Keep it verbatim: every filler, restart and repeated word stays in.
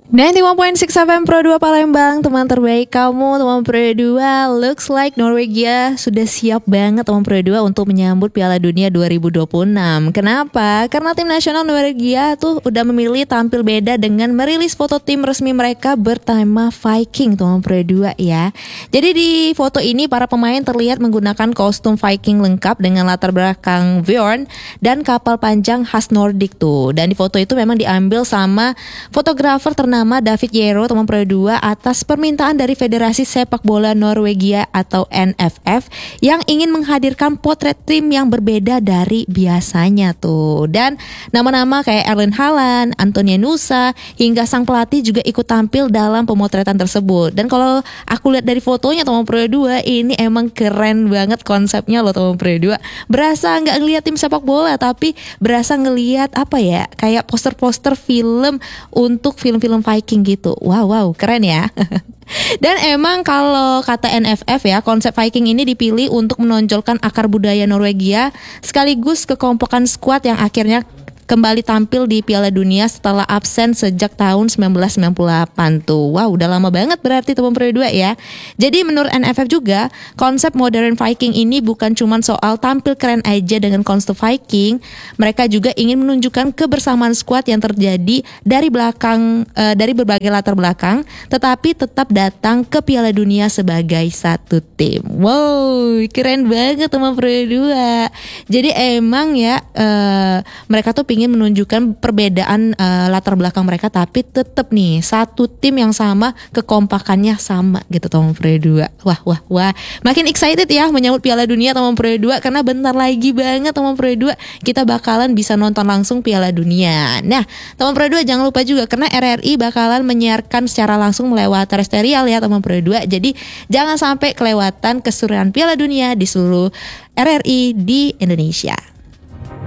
sembilan puluh satu titik enam F M Pro dua Palembang, teman terbaik kamu, teman Pro dua. Looks like Norwegia sudah siap banget teman Pro dua untuk menyambut Piala Dunia dua ribu dua puluh enam. Kenapa? Karena tim nasional Norwegia tuh udah memilih tampil beda dengan merilis foto tim resmi mereka bertema Viking teman Pro dua ya. Jadi di foto ini para pemain terlihat menggunakan kostum Viking lengkap dengan latar belakang Bjorn dan kapal panjang khas Nordik tuh. Dan di foto itu memang diambil sama fotografer ternama nama David Yero teman Pro dua atas permintaan dari Federasi Sepak Bola Norwegia atau N F F yang ingin menghadirkan potret tim yang berbeda dari biasanya tuh. Dan nama-nama kayak Erling Haaland, Antonio Nusa hingga sang pelatih juga ikut tampil dalam pemotretan tersebut. Dan kalau aku lihat dari fotonya teman Pro dua, ini emang keren banget konsepnya loh teman Pro dua. Berasa nggak ngelihat tim sepak bola tapi berasa ngelihat apa ya, kayak poster-poster film untuk film-film Viking gitu. Wow, wow, keren ya. Dan emang kalau kata N F F ya, konsep Viking ini dipilih untuk menonjolkan akar budaya Norwegia sekaligus kekompakan skuad yang akhirnya kembali tampil di Piala Dunia setelah absen sejak tahun sembilan belas sembilan puluh delapan tuh. Wow, udah lama banget berarti teman Pro dua ya. Jadi menurut N F F juga, konsep modern Viking ini bukan cuma soal tampil keren aja dengan kostum Viking. Mereka juga ingin menunjukkan kebersamaan skuad yang terjadi dari belakang uh, dari berbagai latar belakang, tetapi tetap datang ke Piala Dunia sebagai satu tim. Wow, keren banget teman Pro dua. Jadi emang ya uh, mereka tuh ingin menunjukkan perbedaan uh, latar belakang mereka, tapi tetap nih satu tim yang sama, kekompakannya sama gitu teman Pro dua. Wah wah wah, makin excited ya menyambut Piala Dunia teman Pro dua karena bentar lagi banget teman Pro dua kita bakalan bisa nonton langsung Piala Dunia. Nah teman Pro dua jangan lupa juga karena R R I bakalan menyiarkan secara langsung lewat terestrial ya teman Pro dua. Jadi jangan sampai kelewatan keseruan Piala Dunia di seluruh R R I di Indonesia.